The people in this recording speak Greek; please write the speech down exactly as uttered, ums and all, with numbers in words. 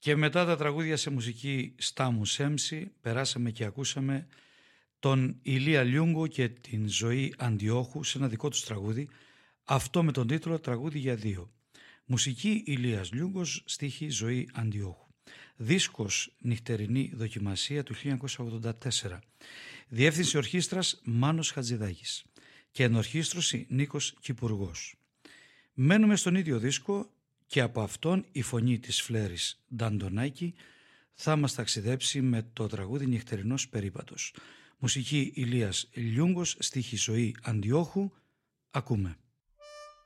Και μετά τα τραγούδια σε μουσική Στάμου Σέμψη περάσαμε και ακούσαμε τον Ηλία Λιούγκο και την Ζωή Αντιόχου σε ένα δικό τους τραγούδι, αυτό με τον τίτλο «Τραγούδι για δύο». Μουσική Ηλίας Λιούγκος, στίχη Ζωή Αντιόχου. Δίσκος νυχτερινή δοκιμασία του χίλια εννιακόσια ογδόντα τέσσερα. Διεύθυνση ορχήστρας Μάνος Χατζηδάκης και ενορχήστρωση Νίκος Κυπουργός. Μένουμε στον ίδιο δίσκο και από αυτόν η φωνή της Φλέρης Νταντονάκη θα μας ταξιδέψει με το τραγούδι «Νυχτερινός περίπατος». Μουσική Ηλίας Λιούγκος, στίχη Ζωή Αντιόχου. Ακούμε.